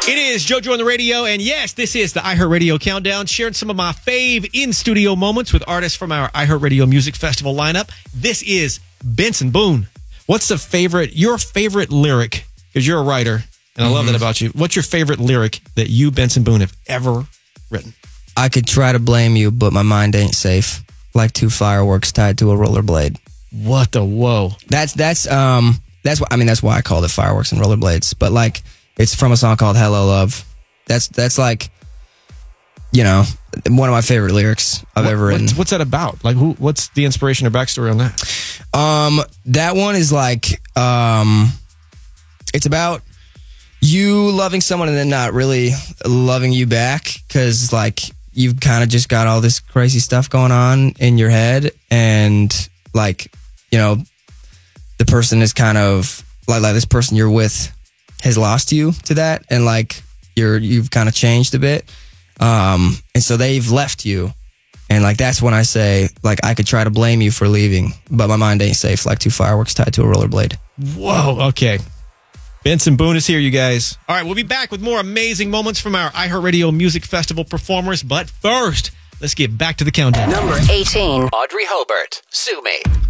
It is JoJo on the radio, and yes, this is the iHeartRadio Countdown, sharing some of my fave in-studio moments with artists from our iHeartRadio Music Festival lineup. This is Benson Boone. What's your favorite lyric, because you're a writer, and I love that about you. What's your favorite lyric that you, Benson Boone, have ever written? I could try to blame you, but my mind ain't safe. Like two fireworks tied to a rollerblade. What the whoa? That's why I called it fireworks and rollerblades. But like, it's from a song called Hello Love. That's like, you know, one of my favorite lyrics I've ever written. What's that about? Like, what's the inspiration or backstory on that? That one is like, it's about you loving someone and then not really loving you back, because like you've kind of just got all this crazy stuff going on in your head, and like, you know, the person is kind of like this person you're with has lost you to that, and like you've kind of changed a bit, and so they've left you, and like that's when I say, like, I could try to blame you for leaving, but my mind ain't safe. Like two fireworks tied to a rollerblade. Whoa, okay. Benson Boone is here, you guys. All right, we'll be back with more amazing moments from our iHeartRadio Music Festival performers, but first, let's get back to the countdown. Number 18. Audrey Hobart, Sue Me.